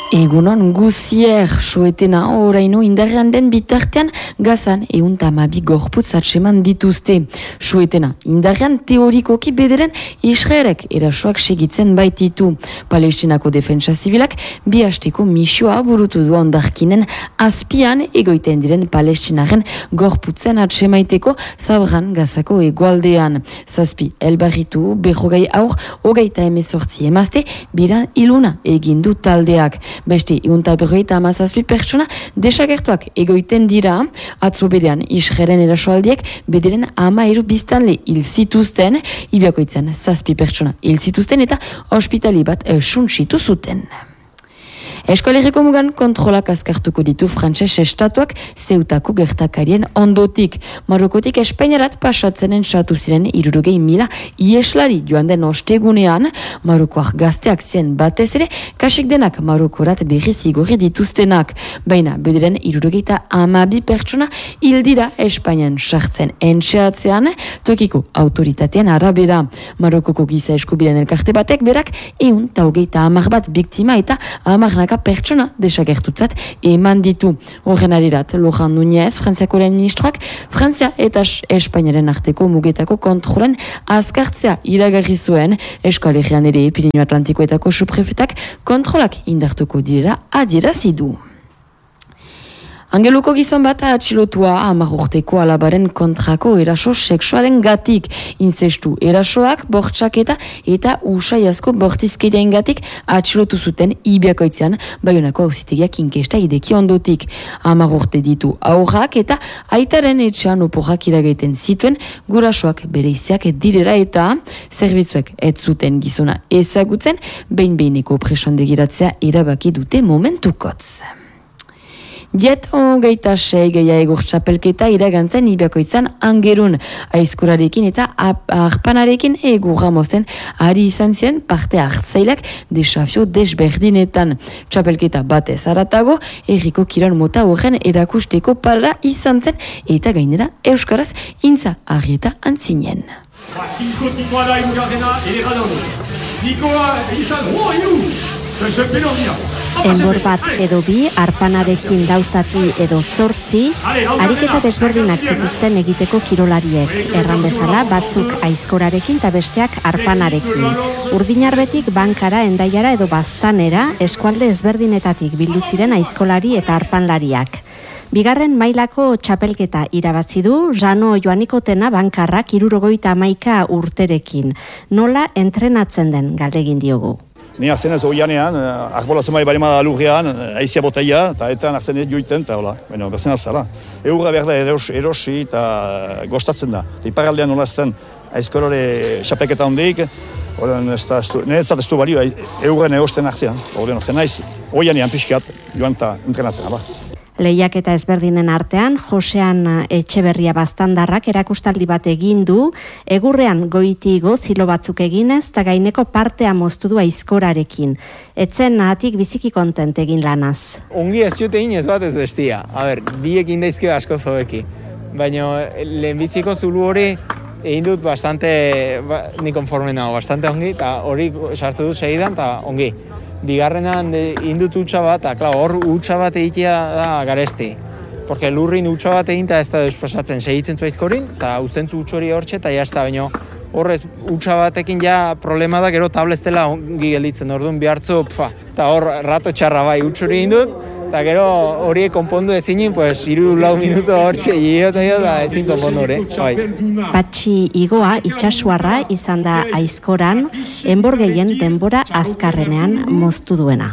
Egunon guzier, soetena oraino indarrean den bitartean gazan euntamabi gorputz atseman dituzte. Soetena indarrean teorikoki bederen Israelek erasoak segitzen baititu. Palestinako defentsa zibilak bi hasteko misioa burutu du ondarkinen azpian egoiten diren palestinaren gorputzen atsemaiteko zabran gazako egualdean. Zazpi elbarritu berrogei aur hogeita emezortzi emazte biran iluna egindu taldeak. Beste iunta berroita amazazpi pertsona desagertuak egoiten dira, atzo berean Israelen erasoaldiek bederen 13 biztanle hil zituzten, Ibiakoitzen 7 pertsona hil zituzten eta ospitali bat suntsitu zuten. Eskoalerriko mugan kontrolak azkartuko ditu frantses estatuak Zeutako gertakarien ondotik. Marokotik Espainiarat pasatzenen satu ziren 60.000 ieslari joan den ostegunean, Marokoak gazteak zien batez ere, kasik denak Marokorat berriz igorri dituztenak. Baina, bederen 62 pertsona hildira Espainian sartzen entxeatzean, tokiko autoritatean arabera. Marokoko giza eskubideen elkarte batek berak 120 bat biktima eta 10 pertsona desagertutzat eman ditu. Horren arirat, Lojan Núñez, Frantziako lehen ministroak, Frantzia eta Espainiaren arteko mugetako kontrolen azkartzea iragarri zuen, Eskoalegian ere Pirinio Atlantikoetako suprefetak kontrolak indartuko direla adierazi du. Angeluko gizon bat atxilotua 10 urteko alabaren kontrako eraso sexualen gatik. Inzestu erasoak, bortxaketa eta usaiazko bortizkeriaen gatik atxilotu zuten Ibiakoitzean, Baionako auzitegiak inkesta ideki ondotik. 10 urte ditu aurrak eta aitaren etxean oporrak iragaiten zituen gurasoak bereiziak direra eta zerbitzuek ez zuten gizona ezagutzen, behin-behineko presondegiratzea erabaki dute momentukotz. Diet hogeita 6 geia egur txapelketa iragantzen Ibiakoitzan Angerun. Aizkurarekin eta arpanarekin egurra mozen ari izan ziren parte hartzaileak desafio desberdinetan. Txapelketa batez aratago, erriko kiron mota horren erakusteko parra izan zen eta gainera euskaraz intza argieta antzinen. Tikoa da irugarrena eradan. Tikoa izan Enbor bat edo bi, arpanarekin dauzati edo 8, ariketa desberdinak zituzten egiteko kirolariek. Erran bezala, batzuk aizkorarekin eta besteak arpanarekin. Urdinarbetik bankara, endaiara edo baztanera, eskualde ezberdinetatik bildu ziren aizkolari eta arpanlariak. Bigarren mailako txapelketa irabazi du Jano Joanikotena bankarrak 71 urterekin. Nola entrenatzen den galdegin diogu. Ni hartzen ez oianean, arbola zumai barimada lurrean, aizia botaia, eta hartzen ez joiten, eta hola, baina berzen azala. Eurra behar da erosi eta gostatzen da. Iparaldean nolazten aizkolore xapeketa hondik, niretzat ez du balio, eurren erosten hartzean. Horren naiz, oianean pixkat, joan eta entrenatzen, hala. Lehiaketa ezberdinen artean, Josean Etxeberria Baztandarrak erakustaldi bat egin du, egurrean goiti igo zilo batzuk eginez, eta gaineko partea moztu du aizkorarekin. Etzen nahatik biziki kontent egin lanaz. Ongi ez jute inez bat ez bestia. Biekin daizke asko zoeki. Baina lehenbiziko zulu hori egin dut bastante, ni konforme nago, bastante ongi, eta hori sartu dut segidan, eta ongi. Bigarrenan indut utxa bat, eta hor utxa bat egitea da garesti. Porque lurrin utxa bat egin eta ez da despasatzen, segitzen zu aizkorin, eta uzten zu utxori hortxe, eta jazta, baina horrez utxa batekin ja problema da, gero tableztela ongi gelditzen, orduan bihartzu, eta hor rato txarra bai utxori indut, eta gero horiek konpondu ezinin, 3-4 minuto hortxe eta ezin konpondu hori. Patxi Igoa itxasuarra izan da aizkoran, enbor gehien denbora azkarrenean moztu duena.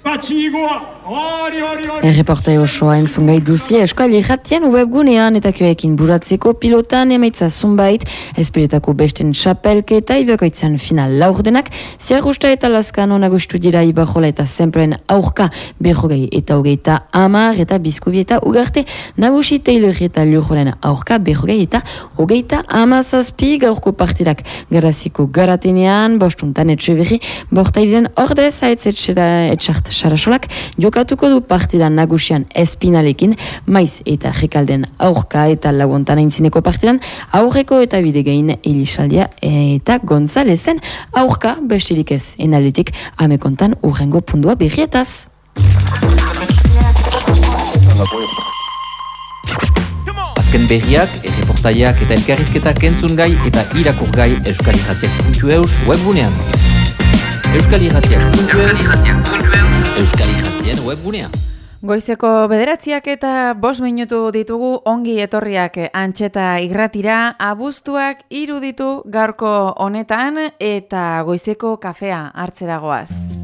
Erreportai osoa entzun gai duzie Eskoalerratien webgunean eta kioekin buratzeko pilotan emaitza zunbait, ezperetako besten txapelketa Ibiakoitzan final laurdenak, ziarrusta eta laskan onagustu dira Ibarjola eta Zemplen aurka berrogei eta hogeita 10 eta Bizkubi eta Ugarte nagusi Taylor eta Lurjolen aurka berrogei eta hogeita 17 gaurko partidak garaziko garatenean, bostuntan Etxeberri bortairen ordez etxart Sarasolak jokatuko du partida nagusian Espinalekin, maiz eta Rekalden aurka eta Laguntana intzineko partidan aurreko eta bidegain Elisaldia eta Gonzalezen aurka besterik ez enaletik amekontan urrengo pundua berrietaz. Azken berriak, erreportaiak eta elkarrizketak entzun gai eta irakur gai euskalirratiak.eus webgunean. Euskalirratien webgunean. Goizeko 9 eta 5 minutu ditugu ongi etorriak Antxeta irratira, abuztuak 3 ditu gaurko honetan eta goizeko kafea hartzera goaz.